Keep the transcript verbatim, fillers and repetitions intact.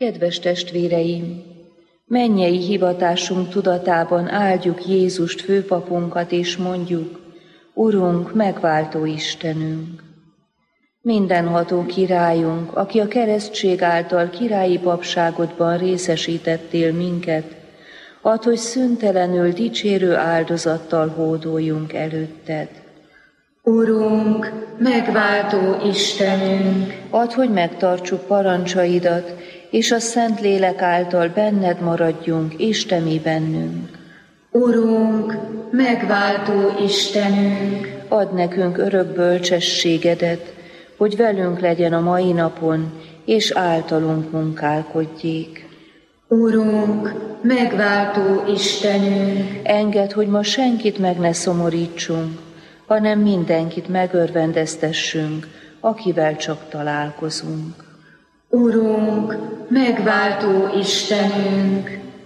Kedves testvéreim, mennyei hivatásunk tudatában áldjuk Jézust főpapunkat, és mondjuk: Urunk, megváltó Istenünk! Mindenható királyunk, aki a keresztség által királyi papságodban részesítettél minket, add, hogy szüntelenül dicsérő áldozattal hódoljunk előtted. Urunk, megváltó Istenünk! Add, hogy megtartsuk parancsaidat, és a Szentlélek által benned maradjunk, és te mi bennünk. Urunk, megváltó Istenünk! Add nekünk örök bölcsességedet, hogy velünk legyen a mai napon, és általunk munkálkodjék. Urunk, megváltó Istenünk! Engedd, hogy ma senkit meg ne szomorítsunk, hanem mindenkit megörvendeztessünk, akivel csak találkozunk. Urunk, megváltó Istenünk!